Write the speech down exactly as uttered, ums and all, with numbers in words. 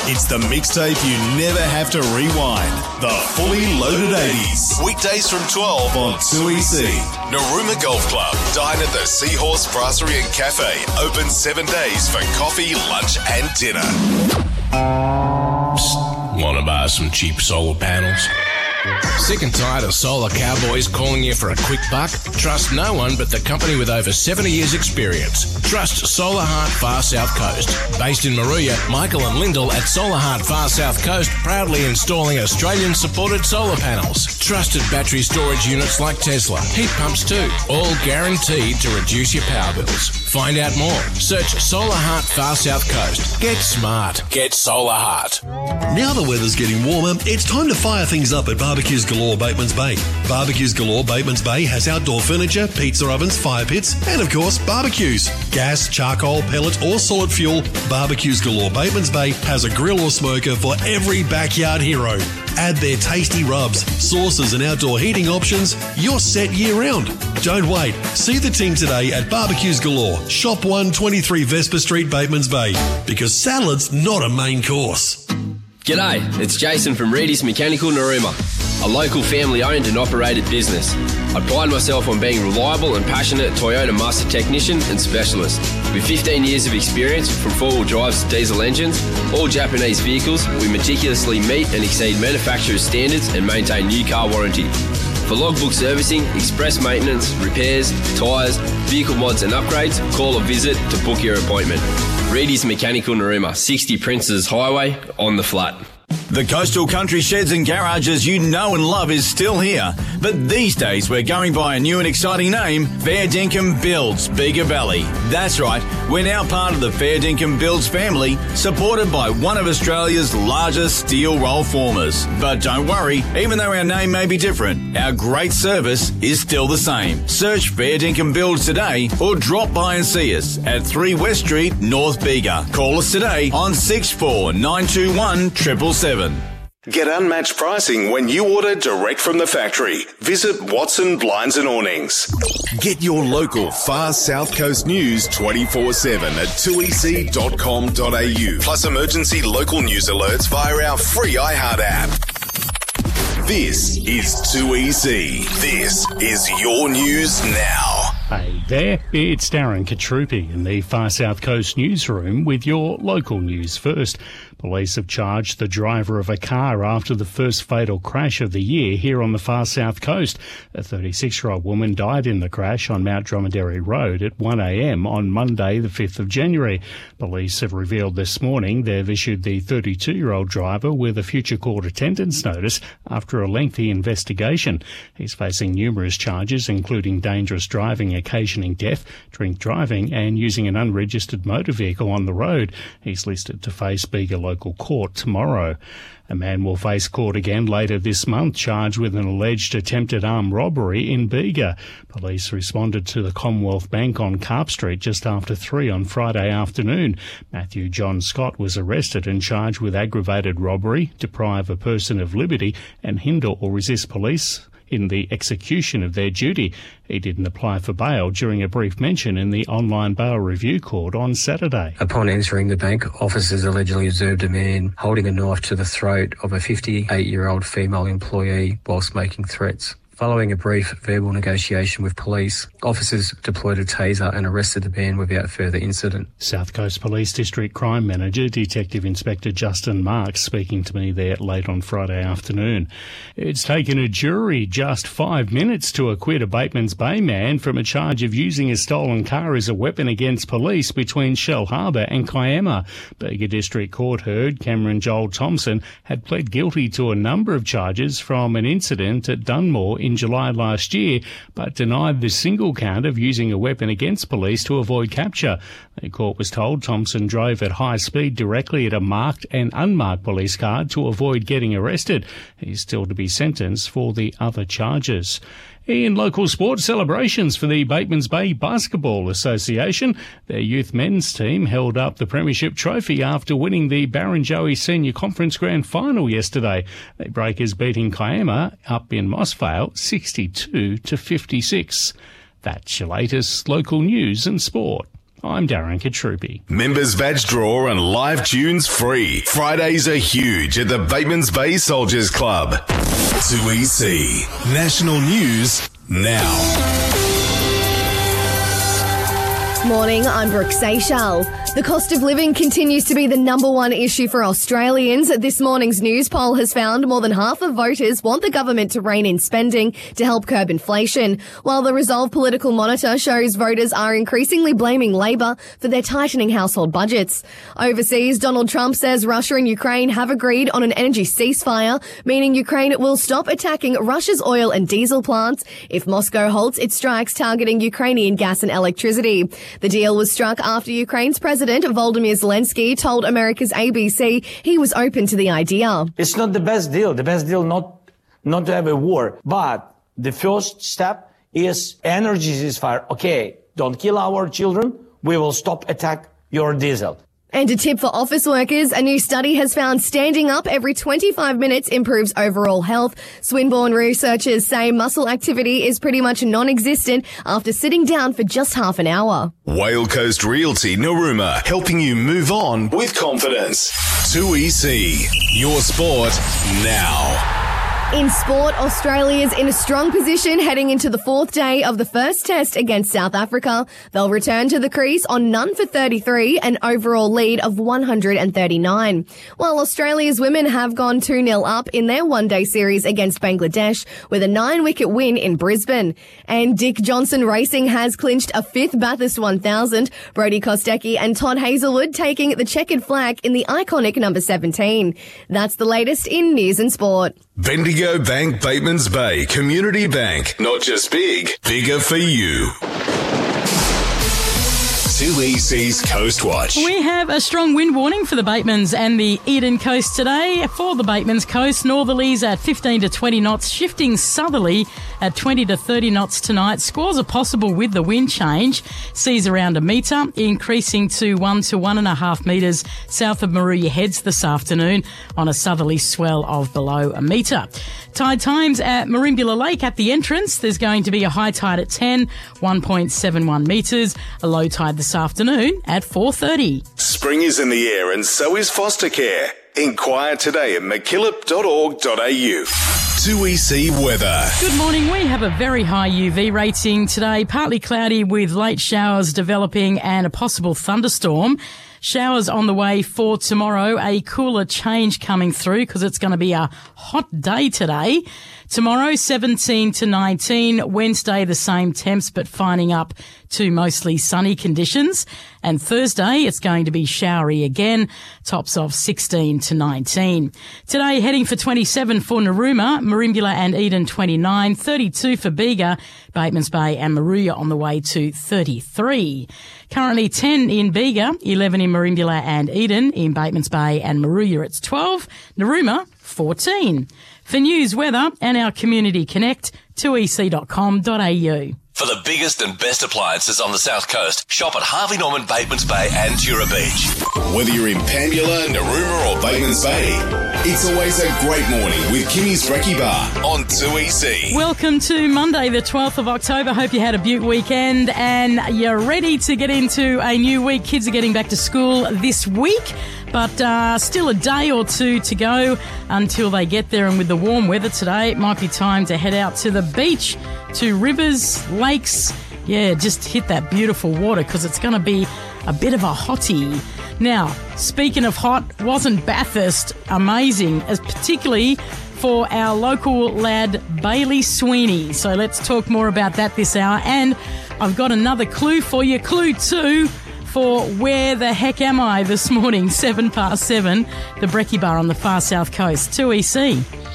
It's the mixtape you never have to rewind. The Fully Loaded eighties. Weekdays from twelve on two E C. Narooma Golf Club. Dine at the Seahorse Brasserie and Cafe. Open seven days for coffee, lunch and dinner. Psst, want to buy some cheap solar panels? Sick and tired of solar cowboys calling you for a quick buck? Trust no one but the company with over seventy years experience. Trust Solar Heart Far South Coast. Based in Maruya, Michael and Lyndall at Solar Heart Far South Coast proudly installing Australian-supported solar panels. Trusted battery storage units like Tesla. Heat pumps too. All guaranteed to reduce your power bills. Find out more. Search Solar Heart Far South Coast. Get smart. Get Solar Heart. Now the weather's getting warmer, it's time to fire things up at Barbecues Galore Bateman's Bay. Barbecues Galore Bateman's Bay has outdoor furniture, pizza ovens, fire pits, and of course, barbecues. Gas, charcoal, pellet, or solid fuel, Barbecues Galore Bateman's Bay has a grill or smoker for every backyard hero. Add their tasty rubs, sauces, and outdoor heating options, you're set year round. Don't wait. See the team today at Barbecues Galore, Shop one, twenty-three Vesper Street, Bateman's Bay. Because salad's not a main course. G'day, it's Jason from Reedy's Mechanical Narooma, a local family-owned and operated business. I pride myself on being reliable and passionate Toyota master technician and specialist. With fifteen years of experience from four-wheel drives to diesel engines, all Japanese vehicles, we meticulously meet and exceed manufacturer's standards and maintain new car warranty. For logbook servicing, express maintenance, repairs, tyres, vehicle mods and upgrades, call or visit to book your appointment. Reedy's Mechanical Narooma, sixty Princes Highway, on the flat. The Coastal Country Sheds and Garages you know and love is still here, but these days we're going by a new and exciting name, Fair Dinkum Builds Bega Valley. That's right, we're now part of the Fair Dinkum Builds family, supported by one of Australia's largest steel roll formers. But don't worry, even though our name may be different, our great service is still the same. Search Fair Dinkum Builds today or drop by and see us at three West Street, North Bega. Call us today on six four nine two one seven seven seven. Get unmatched pricing when you order direct from the factory. Visit Watson Blinds and Awnings. Get your local Far South Coast news twenty-four seven at two e c dot com dot a u. Plus emergency local news alerts via our free iHeart app. This is two E C. This is your news now. Hey there, it's Darren Katrupi in the Far South Coast newsroom with your local news first. Police have charged the driver of a car after the first fatal crash of the year here on the Far South Coast. A thirty-six-year-old woman died in the crash on Mount Dromedary Road at one a m on Monday the fifth of January. Police have revealed this morning they've issued the thirty-two-year-old driver with a future court attendance notice after a lengthy investigation. He's facing numerous charges, including dangerous driving occasioning death, drink driving and using an unregistered motor vehicle on the road. He's listed to face Bega local court tomorrow. A man will face court again later this month, charged with an alleged attempted armed robbery in Bega. Police responded to the Commonwealth Bank on Carp Street just after three on Friday afternoon. Matthew John Scott was arrested and charged with aggravated robbery, deprive a person of liberty and hinder or resist police in the execution of their duty. He didn't apply for bail during a brief mention in the online bail review court on Saturday. Upon entering the bank, officers allegedly observed a man holding a knife to the throat of a fifty-eight-year-old female employee whilst making threats. Following a brief verbal negotiation with police, officers deployed a taser and arrested the man without further incident. South Coast Police District Crime Manager, Detective Inspector Justin Marks, speaking to me there late on Friday afternoon. It's taken a jury just five minutes to acquit a Bateman's Bay man from a charge of using a stolen car as a weapon against police between Shell Harbour and Kiama. Bega District Court heard Cameron Joel Thompson had pled guilty to a number of charges from an incident at Dunmore in July last year, but denied the single count of using a weapon against police to avoid capture. The court was told Thompson drove at high speed directly at a marked and unmarked police car to avoid getting arrested. He's still to be sentenced for the other charges. In local sports celebrations for the Bateman's Bay Basketball Association, their youth men's team held up the Premiership Trophy after winning the Barrenjoey Senior Conference Grand Final yesterday. The Breakers beating Kiama up in Mossvale sixty-two to fifty-six. That's your latest local news and sport. I'm Darren Katrupi. Members badge draw and live tunes free. Fridays are huge at the Batemans Bay Soldiers Club. two E C National News now. Morning, I'm Brooke Seychelles. The cost of living continues to be the number one issue for Australians. This morning's news poll has found more than half of voters want the government to rein in spending to help curb inflation, while the Resolve Political Monitor shows voters are increasingly blaming Labor for their tightening household budgets. Overseas, Donald Trump says Russia and Ukraine have agreed on an energy ceasefire, meaning Ukraine will stop attacking Russia's oil and diesel plants if Moscow halts its strikes targeting Ukrainian gas and electricity. The deal was struck after Ukraine's President Volodymyr Zelensky told America's A B C he was open to the idea. It's not the best deal. The best deal not not to have a war. But the first step is energy ceasefire. Okay, don't kill our children. We will stop attack your diesel. And a tip for office workers, a new study has found standing up every twenty-five minutes improves overall health. Swinburne researchers say muscle activity is pretty much non-existent after sitting down for just half an hour. Whale Coast Realty Narooma, helping you move on with confidence. two E C, your sport now. In sport, Australia's in a strong position heading into the fourth day of the first test against South Africa. They'll return to the crease on none for thirty-three, an overall lead of one hundred thirty-nine. While Australia's women have gone two nil up in their one-day series against Bangladesh with a nine-wicket win in Brisbane. And Dick Johnson Racing has clinched a fifth Bathurst one thousand, Brodie Kostecki and Todd Hazelwood taking the checkered flag in the iconic number seventeen. That's the latest in news and sport. Bendigo Bank Batemans Bay Community Bank. Not just big, bigger for you. two E C's Coast Watch. We have a strong wind warning for the Batemans and the Eden Coast today. For the Batemans Coast, northerlies at fifteen to twenty knots, shifting southerly at twenty to thirty knots tonight. Squalls are possible with the wind change. Seas around a metre, increasing to one to one and a half metres south of Moruya Heads this afternoon on a southerly swell of below a metre. Tide times at Merimbula Lake at the entrance. There's going to be a high tide at ten, one point seven one metres, a low tide this afternoon at four thirty. Spring is in the air and so is foster care. Inquire today at mckillop dot org dot a u. two E C weather. Good morning. We have a very high U V rating today. Partly cloudy with late showers developing and a possible thunderstorm. Showers on the way for tomorrow. A cooler change coming through because it's going to be a hot day today. Tomorrow, seventeen to nineteen. Wednesday, the same temps, but finding up to mostly sunny conditions. And Thursday, it's going to be showery again. Tops of sixteen to nineteen. Today, heading for twenty-seven for Narooma, Merimbula and Eden twenty-nine, thirty-two for Bega, Batemans Bay and Moruya on the way to thirty-three. Currently ten in Bega, eleven in Merimbula and Eden. In Batemans Bay and Moruya, it's twelve. Narooma, fourteen. For news, weather and our Community Connect, two e c dot com dot a u. For the biggest and best appliances on the South Coast, shop at Harvey Norman, Batemans Bay and Tura Beach. Whether you're in Pambula, Narooma or Batemans Bay, it's always a great morning with Kimmy's Brekkie Bar on two E C. Welcome to Monday the twelfth of October. Hope you had a beaut weekend and you're ready to get into a new week. Kids are getting back to school this week, but uh, still a day or two to go until they get there. And with the warm weather today, it might be time to head out to the beach, to rivers, lakes. Yeah, just hit that beautiful water because it's going to be a bit of a hottie. Now, speaking of hot, wasn't Bathurst amazing, as particularly for our local lad Bailey Sweeney? So let's talk more about that this hour. And I've got another clue for you, clue two, for where the heck am I this morning, seven past seven, the Brekkie Bar on the far south coast, two E C.